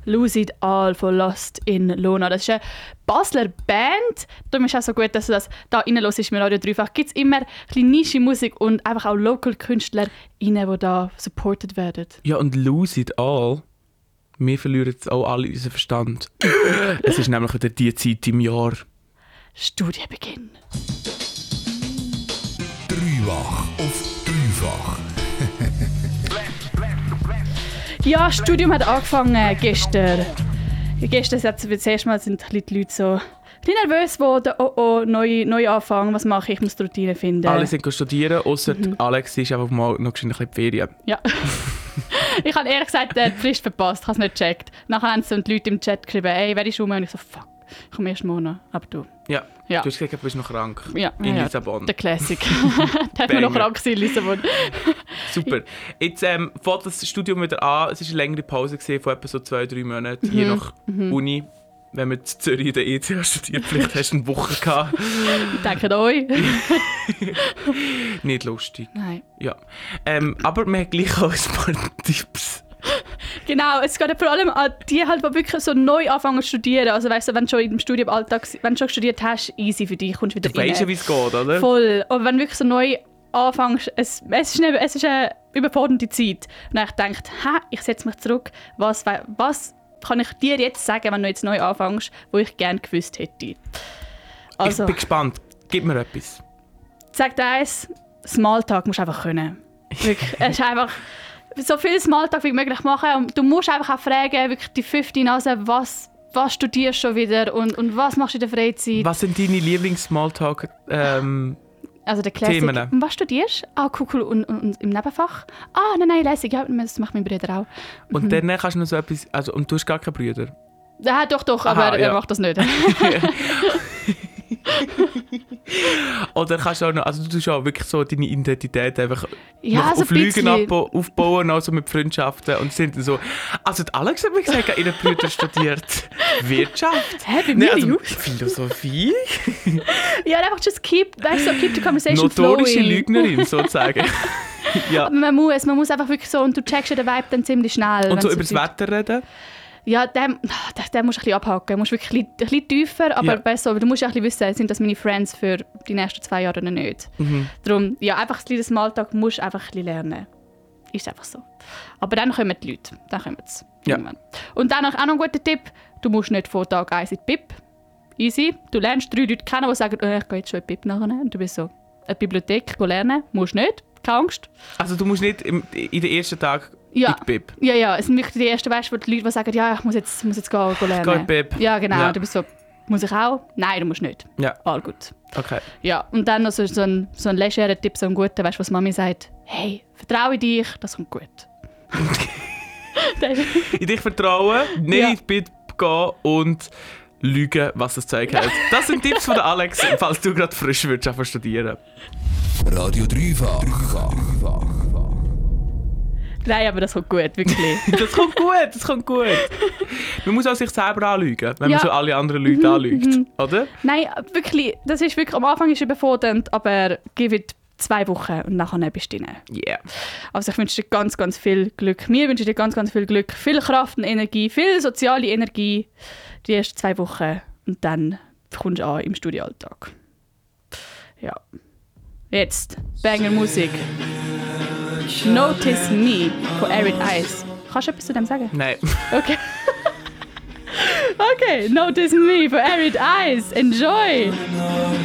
«Lose It All» von «Lost in Luna». Das ist eine Basler Band. Darum ist es auch so gut, dass du das da reinhörst mit Radio Dreifach. Gibt es immer ein bisschen Nische-Musik und einfach auch Local-Künstler, die da supported werden. Ja, und «Lose It All», wir verlieren jetzt auch alle unseren Verstand. Es ist nämlich wieder die Zeit im Jahr. Studienbeginn. Dreifach auf Dreifach. Ja, das Studium hat angefangen gestern. Gestern sind das erste Mal sind die Leute so ein bisschen nervös geworden. Neu anfangen, was mache ich? Ich muss die Routine finden. Alle sind studieren, ausser Alex ist einfach mal noch ein bisschen in die Ferien. Ja. Ich habe ehrlich gesagt die Frist verpasst, ich habe es nicht gecheckt. Nachher haben so die Leute im Chat geschrieben, «Ey, wer ist rum?» Und ich so, «Fuck, ich komme erst morgen, aber du.» Ja, Ja. du hast gesagt, du bist noch krank. Ja, In Lissabon. Der Classic. Da hat man noch krank in Lissabon. Super. Jetzt fängt das Studium wieder an. Es war eine längere Pause von etwa so 2-3 Monaten. Je nach Uni. Wenn man in Zürich in der ETH studiert, vielleicht hast du eine Woche gehabt. Denkt euch. Nicht lustig. Nein. Ja. Aber wir haben gleich auch ein paar Tipps. Genau, es geht vor allem an die, halt, die wirklich so neu anfangen zu studieren. Also weißt du, wenn du schon im Studienalltag, wenn du schon studiert hast, easy für dich, kommst du wieder rein. Du weißt ja, wie es geht, oder? Voll. Und wenn du wirklich so neu anfängst, es ist eine überfordernde Zeit. Und ich denke, ich setze mich zurück, was kann ich dir jetzt sagen, wenn du jetzt neu anfängst, wo ich gerne gewusst hätte. Also, ich bin gespannt. Gib mir etwas. Sag dir eins, Smalltalk musst du einfach können. Wirklich, es ist einfach so viel Smalltalk wie möglich machen. Und du musst einfach auch fragen, wirklich die 5. Nase, was studierst du schon wieder und was machst du in der Freizeit? Was sind deine Lieblings-Smalltalk? Also der Classic. Themen. Was studierst du? Cool. Und im Nebenfach? Nein, lässig. Ja, das macht mein Bruder auch. Und dann kannst du noch so etwas... Also, und du hast gar keine Brüder? Ja, doch, Aha, aber ja. er macht das nicht. Oder kannst du auch noch... Also du tust auch wirklich so deine Identität einfach Ja, noch so auf Lügen ein bisschen. aufbauen, also mit Freundschaften. Und sind dann so... Also die Alex hat mir gesagt, ihre Brüder studiert Wirtschaft. Hä, bei mir also auch? Philosophie. Ja, einfach just keep the conversation Notorische flowing. Lügnerin, sozusagen. Ja. Aber man muss einfach wirklich so, und du checkst ja den Vibe dann ziemlich schnell. Und so wenn über das Leute- Wetter reden. Ja, den musst du ein bisschen abhaken. Du musst wirklich ein bisschen tiefer, aber Ja. besser. Aber du musst ja ein bisschen wissen, sind das meine Friends für die nächsten 2 Jahre oder nicht. Darum, ja, einfach ein bisschen Smalltalk musst du einfach ein bisschen lernen. Ist einfach so. Aber dann kommen die Leute. Dann kommen sie. Ja. Irgendwann. Und dann auch noch ein guter Tipp. Du musst nicht von Tag 1 in die Bib. Easy. Du lernst 3 Leute kennen, die sagen, ich gehe jetzt schon in die Bib nachher. Und du bist so, eine Bibliothek lernen. Musst nicht. Keine Angst. Also du musst nicht in den ersten Tag Ja. in die Bib. Ja, es sind wirklich die ersten, weißt du, die Leute, die sagen, ja, ich muss jetzt gehen lernen. Geh in die Bib. Ja, genau. Ja. Du bist so, muss ich auch? Nein, du musst nicht. Ja, All gut. okay. Ja, und dann noch so ein legerer Tipp, so ein guter, weißt du, was Mami sagt, hey, vertraue dich, das kommt gut. In dich vertrauen, nicht Ja. in die Bib gehen und lügen, was das Zeug hält. Das sind Tipps von der Alex, falls du gerade frisch würdest studieren. Radio Dreifach. Nein, aber das kommt gut, wirklich. Das kommt gut. Man muss auch sich selber anlügen, wenn Ja. man schon alle anderen Leute anlügt, oder? Nein, wirklich, das ist wirklich, am Anfang ist es überfordernd, aber give it 2 Wochen und nachher bist du drin. Yeah. Also ich wünsche dir ganz, ganz viel Glück. Mir wünsche ich dir ganz, ganz viel Glück, viel Kraft und Energie, viel soziale Energie die ersten 2 Wochen und dann kommst du an im Studienalltag. Ja. Jetzt, Banger Musik. Notice Me von Arid Eyes. Kannst du etwas zu dem sagen? Nein. Okay. Okay, Notice Me von Arid Eyes. Enjoy!